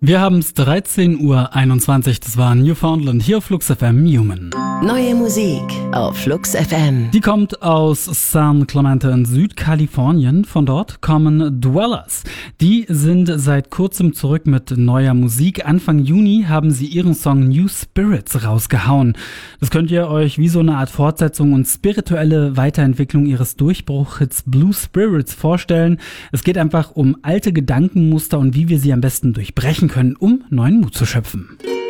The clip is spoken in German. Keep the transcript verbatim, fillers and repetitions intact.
Wir haben es dreizehn Uhr einundzwanzig, das war Newfoundland hier auf Flux F M Human. Neue Musik auf Flux F M. Die kommt aus San Clemente in Südkalifornien. Von dort kommen Dwellers. Die sind seit kurzem zurück mit neuer Musik. Anfang Juni haben sie ihren Song New Spirits rausgehauen. Das könnt ihr euch wie so eine Art Fortsetzung und spirituelle Weiterentwicklung ihres Durchbruchhits Blue Spirits vorstellen. Es geht einfach um alte Gedankenmuster und wie wir sie am besten durchbrechen können, um neuen Mut zu schöpfen.